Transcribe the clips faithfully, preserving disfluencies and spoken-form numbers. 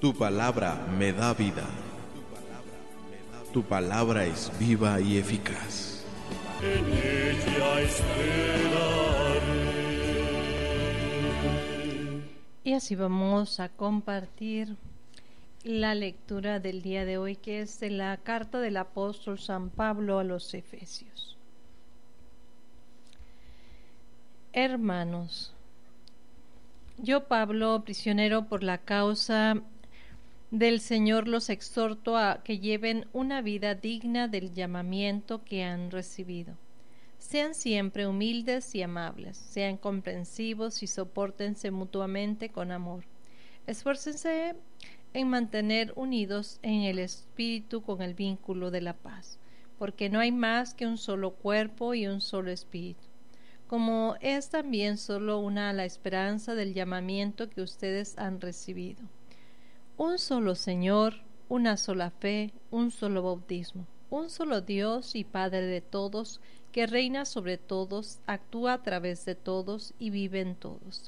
Tu palabra me da vida. Tu palabra es viva y eficaz. En ella esperaré. Y así vamos a compartir la lectura del día de hoy, que es de la carta del apóstol San Pablo a los Efesios. Hermanos, yo Pablo, prisionero por la causa del Señor, los exhorto a que lleven una vida digna del llamamiento que han recibido. Sean siempre humildes y amables, sean comprensivos y sopórtense mutuamente con amor. Esfuércense en mantener unidos en el espíritu con el vínculo de la paz, porque no hay más que un solo cuerpo y un solo espíritu. Como es también solo una la esperanza del llamamiento que ustedes han recibido. Un solo Señor, una sola fe, un solo bautismo, un solo Dios y Padre de todos, que reina sobre todos, actúa a través de todos y vive en todos.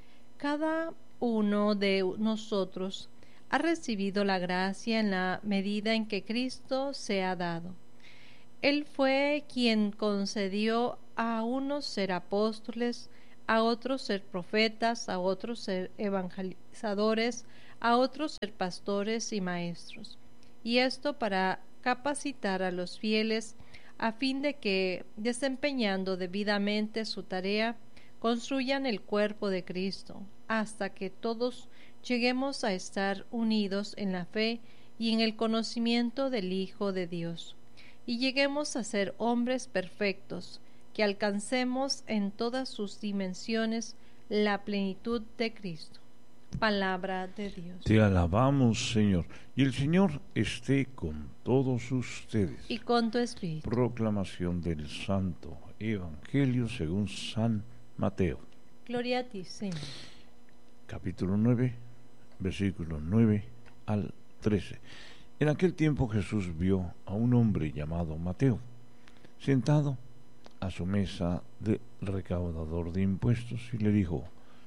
Cada uno de nosotros ha recibido la gracia en la medida en que Cristo se ha dado. Él fue quien concedió a unos ser apóstoles, a otros ser profetas, a otros ser evangelizadores, a otros ser pastores y maestros. Y esto para capacitar a los fieles a fin de que, desempeñando debidamente su tarea, construyan el cuerpo de Cristo, hasta que todos lleguemos a estar unidos en la fe y en el conocimiento del Hijo de Dios, y lleguemos a ser hombres perfectos, que alcancemos en todas sus dimensiones la plenitud de Cristo. Palabra de Dios. Te alabamos, Señor. Y el Señor esté con todos ustedes. Y con tu espíritu. Proclamación del Santo Evangelio según San Mateo. Gloria a ti, Señor. Capítulo nueve, versículos nueve al trece. En aquel tiempo Jesús vio a un hombre llamado Mateo, sentado a su mesa de recaudador de impuestos, y le dijo: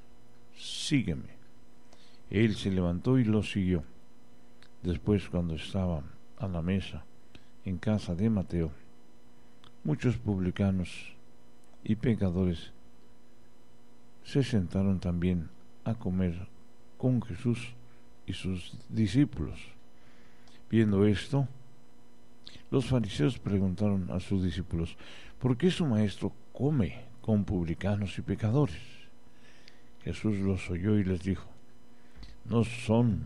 sígueme. Él se levantó y lo siguió. Después, cuando estaba a la mesa en casa de Mateo, muchos publicanos y pecadores se sentaron también a comer con Jesús y sus discípulos. Viendo esto, los fariseos preguntaron a sus discípulos: ¿por qué su maestro come con publicanos y pecadores? Jesús los oyó y les dijo: no son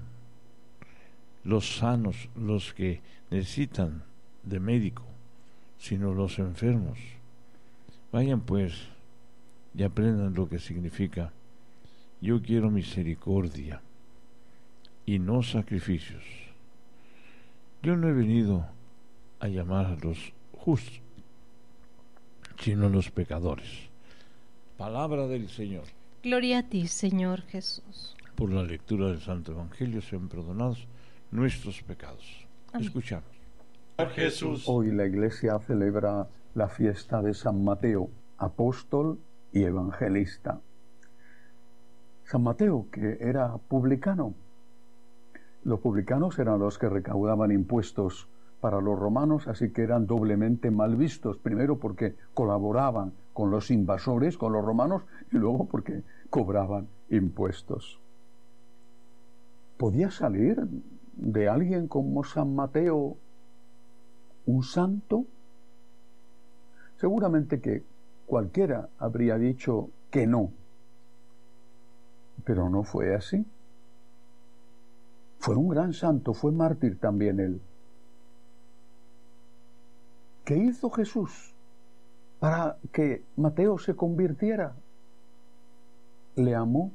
los sanos los que necesitan de médico, sino los enfermos. Vayan pues y aprendan lo que significa: yo quiero misericordia y no sacrificios. Yo no he venido a llamar a los justos, sino a los pecadores. Palabra del Señor. Gloria a ti, Señor Jesús. Por la lectura del Santo Evangelio sean perdonados nuestros pecados. Amén. Escuchamos. Jesús. Hoy la Iglesia celebra la fiesta de San Mateo, apóstol y evangelista. San Mateo, que era publicano. Los publicanos eran los que recaudaban impuestos para los romanos, así que eran doblemente mal vistos. Primero porque colaboraban con los invasores, con los romanos, y luego porque cobraban impuestos. ¿Podía salir de alguien como San Mateo un santo? Seguramente que cualquiera habría dicho que no, pero no fue así. Fue un gran santo, fue mártir también él. ¿Qué hizo Jesús para que Mateo se convirtiera? Le amó,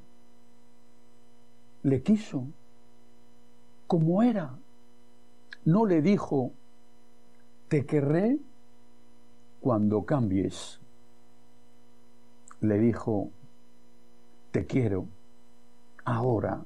le quiso, como era. No le dijo: te querré cuando cambies. Le dijo: te quiero ahora.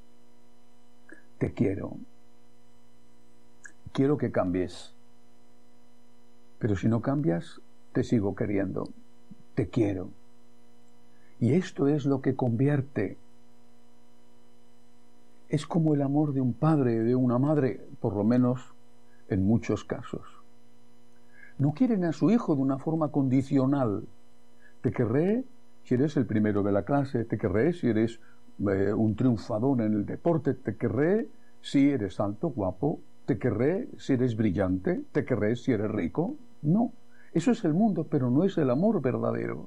Te quiero. Quiero que cambies. Pero si no cambias, te sigo queriendo. Te quiero. Y esto es lo que convierte. es como el amor de un padre, de una madre, por lo menos en muchos casos. No quieren a su hijo de una forma condicional. Te querré si eres el primero de la clase, te querré si eres eh, un triunfador en el deporte, te querré si eres alto, guapo, te querré si eres brillante, te querré si eres rico. No, eso es el mundo, pero no es el amor verdadero.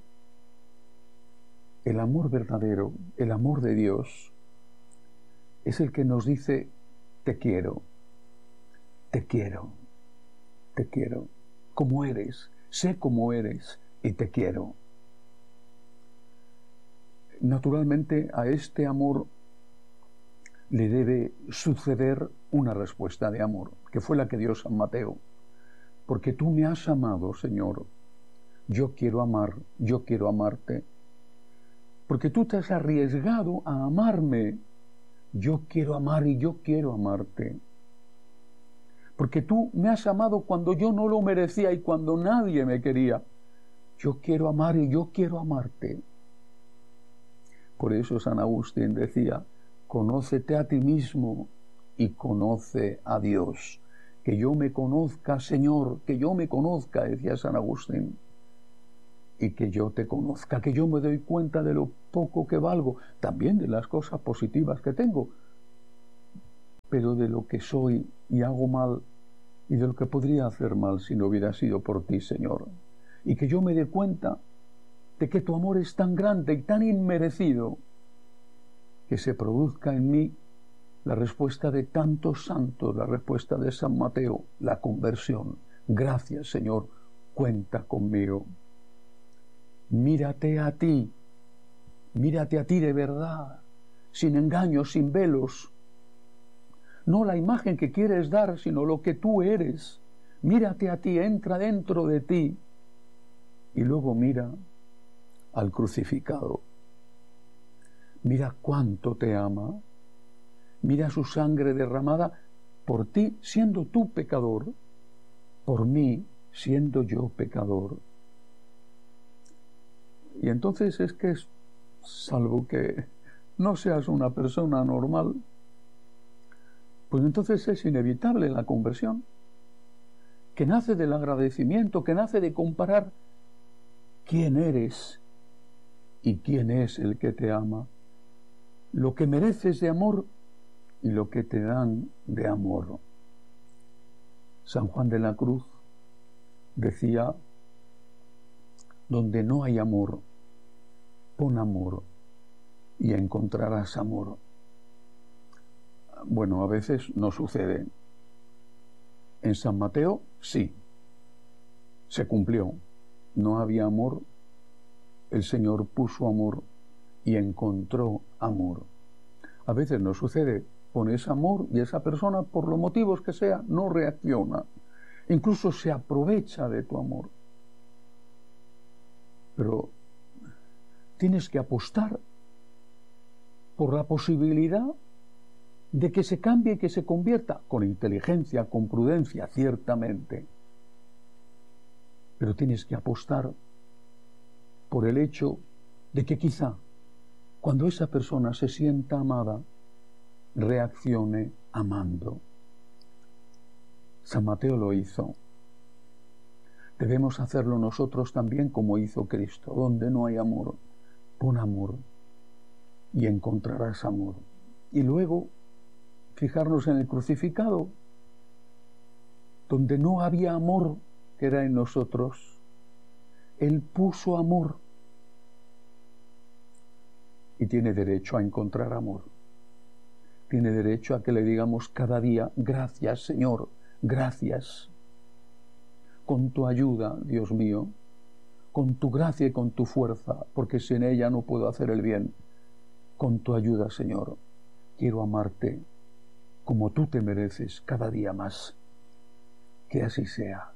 El amor verdadero, el amor de Dios, es el que nos dice, te quiero, te quiero, te quiero, como eres, sé cómo eres y te quiero. Naturalmente a este amor le debe suceder una respuesta de amor, que fue la que dio San Mateo. Porque tú me has amado, Señor, yo quiero amar, yo quiero amarte. Porque tú te has arriesgado a amarme, yo quiero amar y yo quiero amarte. Porque tú me has amado cuando yo no lo merecía y cuando nadie me quería. Yo quiero amar y yo quiero amarte. Por eso San Agustín decía, conócete a ti mismo y conoce a Dios. Que yo me conozca, Señor, que yo me conozca, decía San Agustín, y que yo te conozca, que yo me doy cuenta de lo poco que valgo, también de las cosas positivas que tengo, pero de lo que soy y hago mal, y de lo que podría hacer mal si no hubiera sido por ti, Señor. Y que yo me dé cuenta de que tu amor es tan grande y tan inmerecido, que se produzca en mí la respuesta de tantos santos, la respuesta de San Mateo, la conversión. Gracias, Señor, cuenta conmigo. Mírate a ti, mírate a ti de verdad, sin engaños, sin velos. No la imagen que quieres dar, sino lo que tú eres. Mírate a ti, entra dentro de ti. Y luego mira al crucificado. Mira cuánto te ama. Mira su sangre derramada por ti, siendo tú pecador, por mí, siendo yo pecador. Y entonces es que, salvo que no seas una persona normal, pues entonces es inevitable la conversión, que nace del agradecimiento, que nace de comparar quién eres y quién es el que te ama, lo que mereces de amor y lo que te dan de amor. San Juan de la Cruz decía, donde no hay amor, pon amor y encontrarás amor. Bueno, a veces no sucede. En San Mateo, sí, se cumplió. No había amor, el Señor puso amor y encontró amor. A veces no sucede. Pones amor y esa persona, por los motivos que sea, no reacciona. Incluso se aprovecha de tu amor. Pero tienes que apostar por la posibilidad de que se cambie y que se convierta, con inteligencia, con prudencia, ciertamente. Pero tienes que apostar por el hecho de que quizá, cuando esa persona se sienta amada, reaccione amando. San Mateo lo hizo. Debemos hacerlo nosotros también como hizo Cristo. Donde no hay amor, pon amor y encontrarás amor. Y luego, fijarnos en el crucificado, donde no había amor que era en nosotros, Él puso amor y tiene derecho a encontrar amor. Tiene derecho a que le digamos cada día, gracias, Señor, gracias. Con tu ayuda, Dios mío, con tu gracia y con tu fuerza, porque sin ella no puedo hacer el bien. Con tu ayuda, Señor, quiero amarte como tú te mereces cada día más. Que así sea.